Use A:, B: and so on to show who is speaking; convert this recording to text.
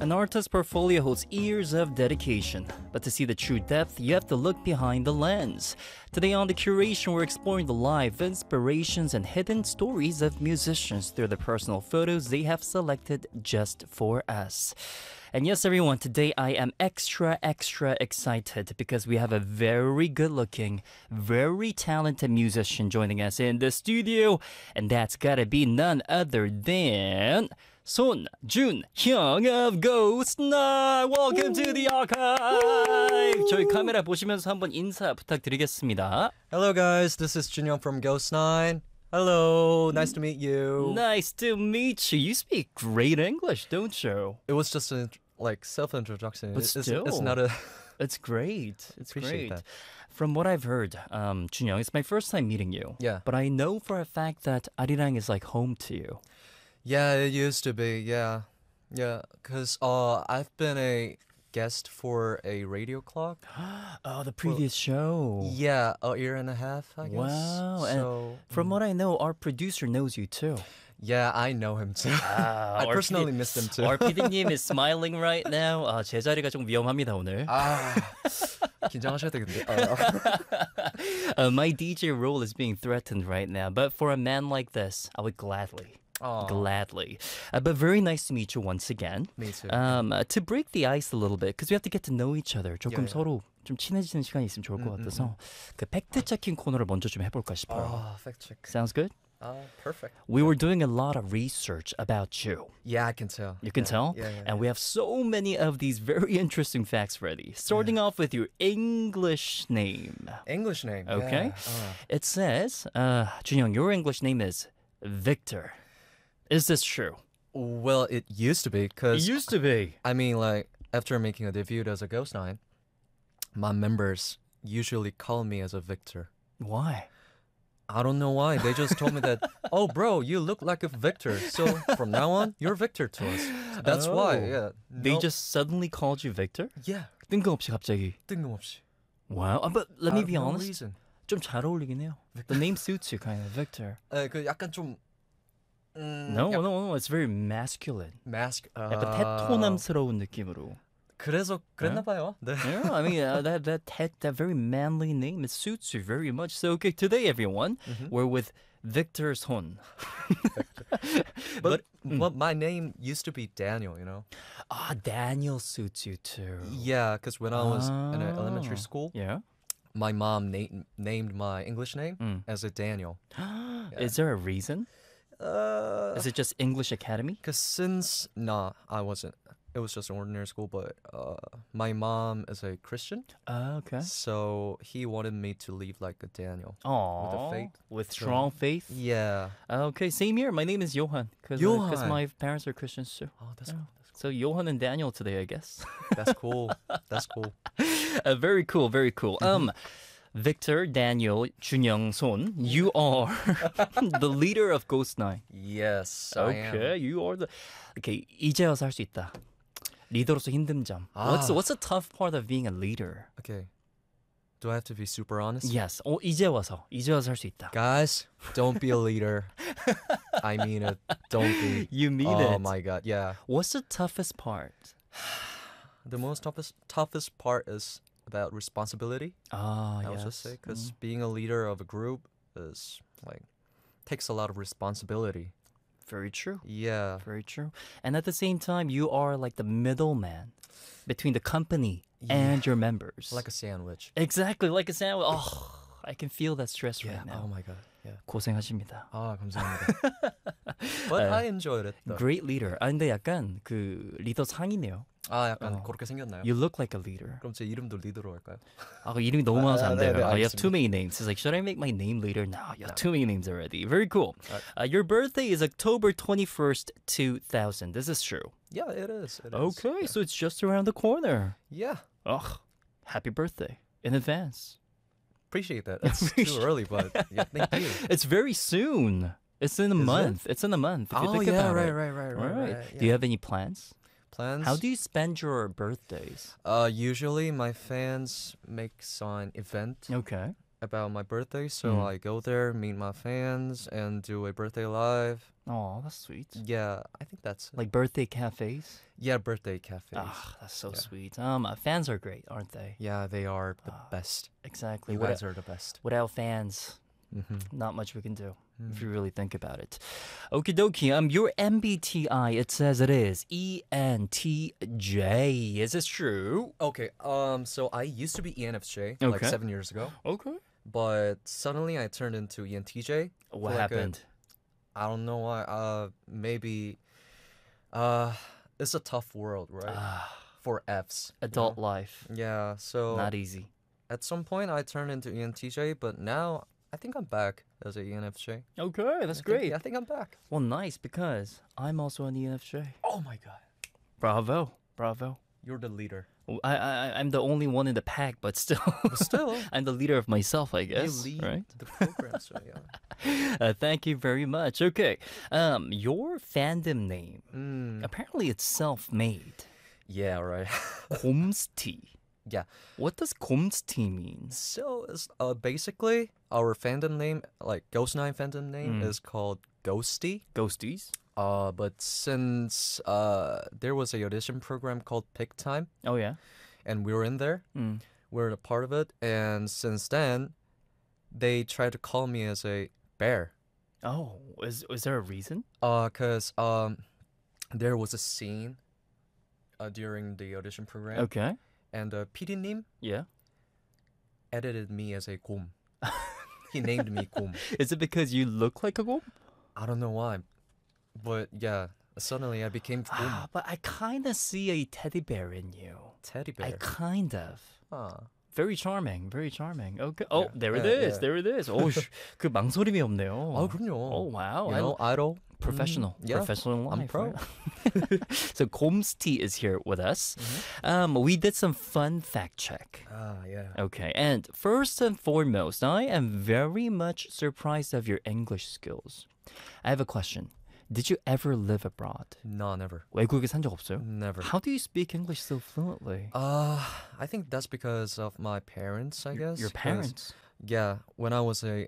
A: An artist's portfolio holds years of dedication, but to see the true depth, you have to look behind the lens. Today on The Curation, we're exploring the life, inspirations, and hidden stories of musicians through the personal photos they have selected just for us. And yes, everyone, today I am extra excited because we have a very good-looking, very talented musician joining us in the studio, and that's gotta be none other than 손준형 of Ghost Night. Welcome to the archive. 저희 카메라 보시면서 한번 인사 부탁드리겠습니다.
B: Hello guys, this is Junyoung from Ghost 9. Hello, nice to meet you.
A: Nice to meet you. You speak great English, don't you?
B: It was just a self-introduction.
A: But
B: It's not a...
A: It's great. It's
B: Appreciate
A: great.
B: that.
A: From what I've heard, Junyoung, it's my first time meeting you.
B: Yeah.
A: But I know for a fact that Arirang is like home to you.
B: Yeah, it used to be, yeah. Yeah, because I've been a guest for a radio clock.
A: Oh, the previous show.
B: Yeah, a year and a half, I guess.
A: Wow. And
B: So,
A: from what I know, our producer knows you too.
B: yeah, I know him too. I
A: our
B: personally
A: PD
B: missed him too.
A: Our PD님 is smiling right now. 제 자리가 좀 위험합니다 오늘.
B: 긴장하셔야 되겠는데.
A: My DJ role is being threatened right now, but for a man like this, I would gladly. Gladly. But very nice to meet you once again.
B: Me too.
A: To break the ice a little bit, because we have to get to know each other. 조금
B: Yeah, yeah.
A: 서로 좀 친해지는 시간이 있으면 좋을 것 같아서 그 팩트 체킹 코너를 먼저 좀 해볼까 싶어요.
B: fact check.
A: Sounds good?
B: Perfect.
A: We were doing a lot of research about you.
B: Yeah, I can tell.
A: You can tell?
B: Yeah.
A: And we have so many of these very interesting facts ready. Starting off with your English name.
B: English name.
A: Okay?
B: Yeah.
A: It says, Junyoung, your English name is Victor. Is this true?
B: Well, it used to be, because
A: used to be.
B: I mean, like, after making a debut as a Ghost 9, my members usually call me as a Victor.
A: Why?
B: I don't know why. They just told me that, oh, bro, you look like a Victor. So from now on, you're Victor to us. That's why, yeah.
A: They just suddenly called you Victor?
B: Yeah,
A: 뜬금없이 갑자기.
B: 뜬금없이.
A: Wow. But let me be
B: no
A: honest.
B: reason.
A: 좀 잘 어울리긴 해요. The name suits you kind of, Victor.
B: 그 약간 좀...
A: No. It's very masculine.
B: mask.
A: 약간 테토남스러운 느낌으로.
B: 그래서 그랬나 봐요. 네.
A: Yeah, I mean that very manly name, it suits you very much. So okay, today everyone, we're with Victor Son.
B: But my name used to be Daniel, you know?
A: Daniel suits you too.
B: Yeah, because when I was in elementary school,
A: Yeah.
B: my mom named my English name as a Daniel.
A: Is there a reason? Is it just English Academy?
B: Because I wasn't. It was just an ordinary school, but my mom is a Christian.
A: Okay.
B: So he wanted me to leave like a Daniel.
A: Aww.
B: faith.
A: With strong faith?
B: Yeah.
A: Okay, same here. My name is Johan. Because
B: Johan.
A: my parents are Christians too.
B: Oh, that's cool.
A: So Johan and Daniel today, I guess.
B: That's cool. That's cool.
A: Very cool, very cool. Victor, Daniel, Junyoung, Son, you are the leader of Ghost 9.
B: Yes, I am.
A: Okay, you are the... Okay, 이제 와서 할 수 있다. 리더로서 힘든 점. What's the tough part of being a leader?
B: Okay. Do I have to be super honest?
A: Yes. 이제 와서 할 수 있다.
B: Guys, don't be a leader. I mean it. Don't be.
A: You mean it.
B: Oh my God, yeah.
A: What's the toughest part?
B: The most toughest part is about responsibility. I would
A: yes.
B: just say, because being a leader of a group is like takes a lot of responsibility.
A: Very true.
B: Yeah.
A: Very true. And at the same time, you are like the middleman between the company and your members.
B: Like a sandwich.
A: Exactly, like a sandwich. Oh, I can feel that stress right now.
B: Oh my God. Yeah.
A: 고생하십니다.
B: 감사합니다. But I enjoyed it. Though.
A: Great leader. 근데 약간 그 리더 상이네요.
B: 약간 그렇게 생겼나요?
A: You look like a leader.
B: 그럼 제 이름도 리더로 할까요?
A: 그 이름이 너무 많아서 안 돼요.
B: 네,
A: You have
B: 알겠습니다.
A: too many names. It's like, should I make my name leader? No, you have too many names already. Very cool. Your birthday is October 21st, 2000. This is true.
B: Yeah, it is. It is.
A: Okay, so it's just around the corner.
B: Yeah.
A: Happy birthday in advance.
B: Appreciate that. It's too early, but yeah, thank you.
A: It's very soon. It's in a month. It's in a month. If you think about it.
B: Right.
A: Do you have any plans?
B: Plans?
A: How do you spend your birthdays?
B: Usually my fans make an event
A: Okay.
B: about my birthday, so I go there, meet my fans, and do a birthday live.
A: Oh, that's sweet.
B: Yeah, I think that's it.
A: Like birthday cafes.
B: Yeah, birthday cafes.
A: Ah, that's so
B: Yeah.
A: sweet. Fans are great, aren't they?
B: Yeah, they are the best.
A: Exactly.
B: You guys are the best.
A: Without fans,
B: Mm-hmm.
A: not much we can do. If
B: Mm.
A: you really think about it. Okie dokie. Your MBTI, it says it is ENTJ. Is this true?
B: Okay, so I used to be ENFJ like
A: Okay.
B: 7 years ago,
A: Okay.
B: but suddenly I turned into ENTJ.
A: What
B: for like a-
A: happened?
B: I don't know why. Maybe, it's a tough world, right? For Fs. you
A: Adult
B: know?
A: life.
B: Yeah, so
A: Not easy.
B: at some point I turned into ENTJ, but now I think I'm back as a ENFJ.
A: Okay, that's
B: I think-
A: great.
B: I think I'm back.
A: Well, nice because I'm also an ENFJ.
B: Oh my god.
A: Bravo. Bravo.
B: You're the leader.
A: I'm the only one in the pack, but still,
B: But still,
A: I'm the leader of myself, I
B: you
A: guess.
B: lead
A: Right?
B: the program, so yeah.
A: Thank you very much. Okay, your fandom name.
B: Mm,
A: Apparently, it's self-made.
B: yeah, right.
A: Gomsti.
B: Yeah.
A: What does Gomsti mean?
B: So, it's, basically, our fandom name, like Ghost9 fandom name,
A: Mm.
B: is called Ghosty.
A: Ghosties.
B: But since there was a audition program called Pick Time,
A: Oh yeah.
B: and we were in there,
A: Mm.
B: we're a part of it, and since then, they tried to call me as a bear.
A: Oh, is there a reason?
B: Cause there was a scene during the audition program,
A: Okay.
B: and PD님
A: Yeah.
B: edited me as a 곰. He named me 곰.
A: Is it because you look like a gom?
B: I don't know why, but yeah, suddenly I became 곰.
A: But I kind of see a teddy bear in you.
B: Teddy
A: I
B: bear.
A: kind of.
B: Ah.
A: Very charming, very charming. Okay. Oh,
B: Yeah,
A: there it
B: yeah,
A: is.
B: yeah.
A: There it is. 오, 그 망설임이 없네요.
B: 아, 그럼요.
A: Oh, wow.
B: You know, idol.
A: Professional.
B: Yeah,
A: Professional in life.
B: I'm pro.
A: right? So Gomsti is here with us. We did some fun fact check.
B: Ah, yeah.
A: Okay, and first and foremost, I am very much surprised of your English skills. I have a question. Did you ever live abroad?
B: No, never.
A: 외국에 산 적 없어요?
B: Never.
A: How do you speak English so fluently?
B: I think that's because of my parents, I guess.
A: Your
B: 'cause,
A: parents?
B: Yeah, when I was a